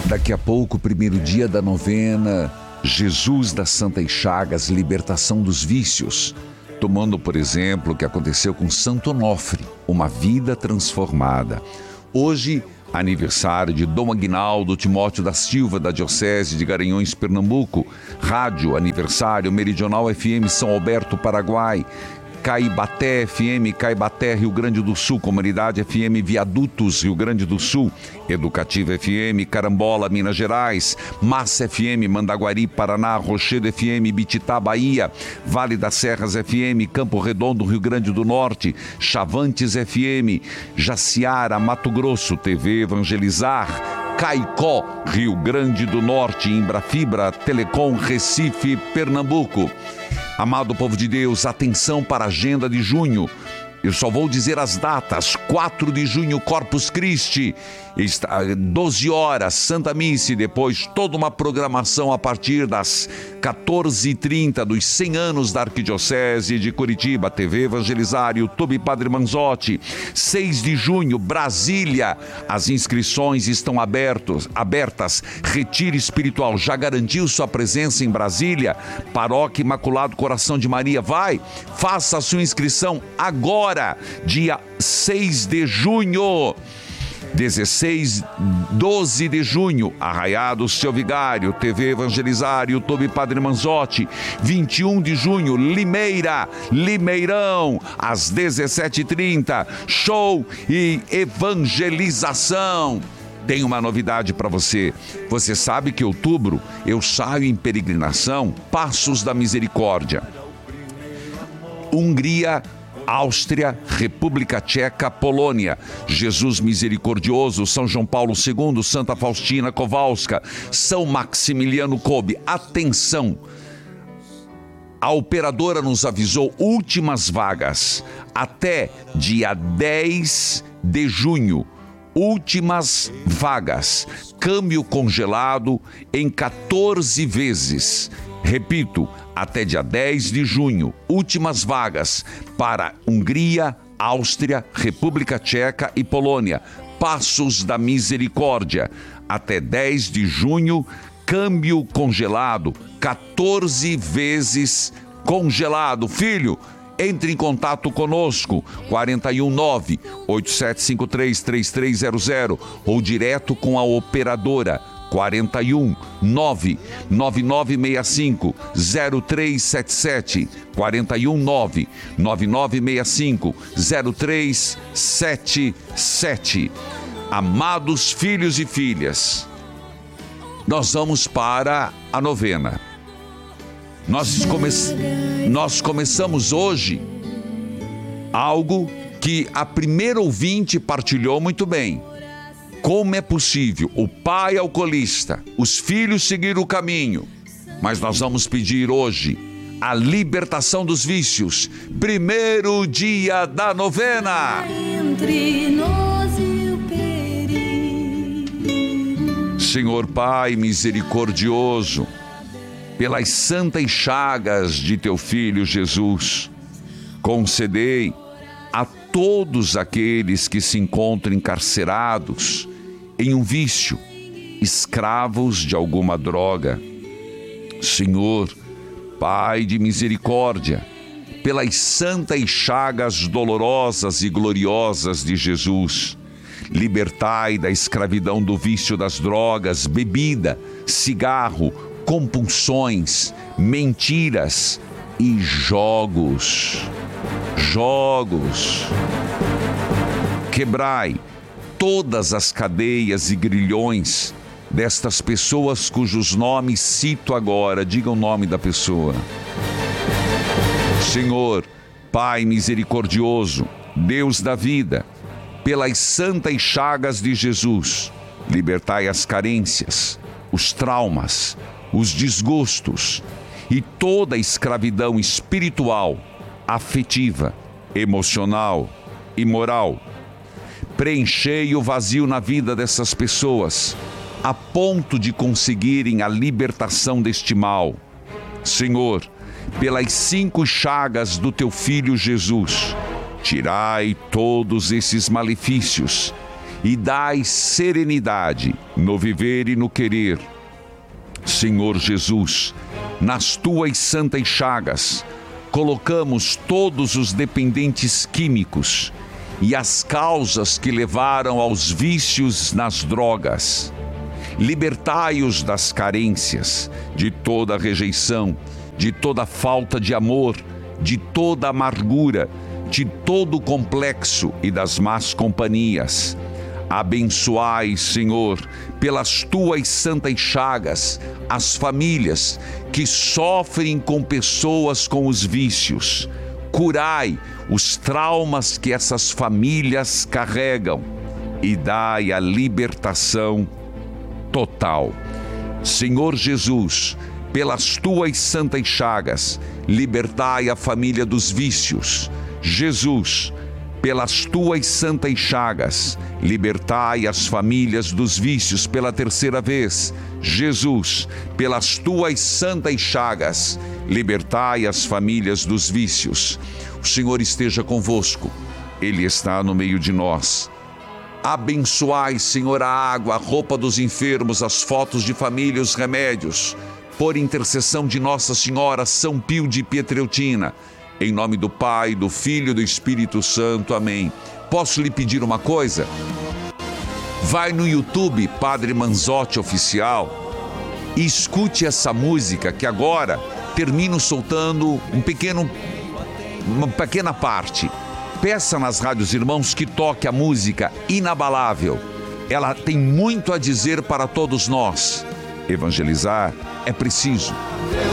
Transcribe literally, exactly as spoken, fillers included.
Daqui a pouco, primeiro dia da novena, Jesus das Santas Chagas, libertação dos vícios. Tomando, por exemplo, o que aconteceu com Santo Onofre, uma vida transformada. Hoje, aniversário de Dom Aguinaldo Timóteo da Silva, da Diocese de Garanhuns, Pernambuco. Rádio aniversário, Meridional F M São Alberto, Paraguai. Caibaté F M, Caibaté, Rio Grande do Sul. Comunidade F M Viadutos, Rio Grande do Sul. Educativa F M, Carambola, Minas Gerais. Massa F M, Mandaguari, Paraná. Rochedo F M, Bititá, Bahia. Vale das Serras F M, Campo Redondo, Rio Grande do Norte. Chavantes F M, Jaciara, Mato Grosso. T V Evangelizar, Caicó, Rio Grande do Norte. Embrafibra, Telecom, Recife, Pernambuco. Amado povo de Deus, atenção para a agenda de junho. Eu só vou dizer as datas. quatro de junho, Corpus Christi, doze horas, Santa Missa, e depois toda uma programação a partir das quatorze e trinta dos cem anos da Arquidiocese de Curitiba. T V Evangelizar, YouTube Padre Manzotti. seis de junho, Brasília. As inscrições estão abertos, abertas. Retiro espiritual. Já garantiu sua presença em Brasília? Paróquia Imaculado Coração de Maria. Vai, faça a sua inscrição agora. Dia seis de junho, dezesseis, doze de junho, Arraiado Seu Vigário, T V Evangelizar, YouTube Padre Manzotti. vinte e um de junho, Limeira, Limeirão, às dezessete e trinta, show e evangelização. Tem uma novidade para você. Você sabe que em outubro eu saio em peregrinação, Passos da Misericórdia. Hungria, Áustria, República Tcheca, Polônia. Jesus Misericordioso, São João Paulo segundo, Santa Faustina Kowalska, São Maximiliano Kolbe. Atenção! A operadora nos avisou últimas vagas até dia dez de junho. Últimas vagas. Câmbio congelado em quatorze vezes. Repito, até dia dez de junho, últimas vagas para Hungria, Áustria, República Tcheca e Polônia. Passos da Misericórdia. Até dez de junho, câmbio congelado, quatorze vezes congelado. Filho, entre em contato conosco, quatro um nove, oito sete cinco três, três três zero zero ou direto com a operadora. quatro um nove, nove nove seis cinco, zero três sete sete. quatro um nove, nove nove seis cinco, zero três sete sete. Amados filhos e filhas, nós vamos para a novena. Nós, come... nós começamos hoje algo que a primeira ouvinte partilhou muito bem. Como é possível o pai alcoolista, os filhos seguir o caminho? Mas nós vamos pedir hoje a libertação dos vícios. Primeiro dia da novena. Entre nós e o perigo. Senhor Pai misericordioso, pelas santas chagas de teu Filho Jesus, concedei a todos aqueles que se encontram encarcerados em um vício, escravos de alguma droga. Senhor, Pai de misericórdia, pelas santas chagas dolorosas e gloriosas de Jesus, libertai da escravidão do vício das drogas, bebida, cigarro, compulsões, mentiras e jogos. Jogos. Quebrai todas as cadeias e grilhões destas pessoas cujos nomes cito agora. Diga o nome da pessoa. Senhor, Pai misericordioso, Deus da vida, pelas santas chagas de Jesus, libertai as carências, os traumas, os desgostos e toda a escravidão espiritual, afetiva, emocional e moral. Preenchei o vazio na vida dessas pessoas, a ponto de conseguirem a libertação deste mal. Senhor, pelas cinco chagas do teu Filho Jesus, tirai todos esses malefícios e dai serenidade no viver e no querer. Senhor Jesus, nas tuas santas chagas, colocamos todos os dependentes químicos e as causas que levaram aos vícios nas drogas. Libertai-os das carências, de toda rejeição, de toda falta de amor, de toda amargura, de todo complexo e das más companhias. Abençoai, Senhor, pelas tuas santas chagas, as famílias que sofrem com pessoas com os vícios. Curai os traumas que essas famílias carregam e dai a libertação total. Senhor Jesus, pelas tuas santas chagas, libertai a família dos vícios. Jesus, pelas tuas santas chagas, libertai as famílias dos vícios pela terceira vez. Jesus, pelas tuas santas chagas, libertai as famílias dos vícios. O Senhor esteja convosco, Ele está no meio de nós. Abençoai, Senhor, a água, a roupa dos enfermos, as fotos de família, os remédios, por intercessão de Nossa Senhora, São Pio de Pietreutina. Em nome do Pai, do Filho e do Espírito Santo. Amém. Posso lhe pedir uma coisa? Vai no YouTube, Padre Manzotti Oficial, e escute essa música que agora termino soltando um pequeno, uma pequena parte. Peça nas rádios irmãos que toque a música Inabalável. Ela tem muito a dizer para todos nós. Evangelizar é preciso.